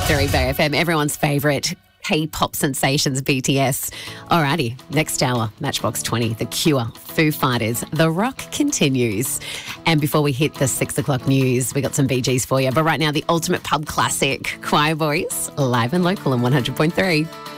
101.3 Bay FM, everyone's favourite K-pop sensations, BTS. Alrighty, next hour, Matchbox 20, The Cure, Foo Fighters, The Rock continues. And before we hit the 6 o'clock news, we got some BGs for you. But right now, the ultimate pub classic, Choir Boys, live and local on 100.3.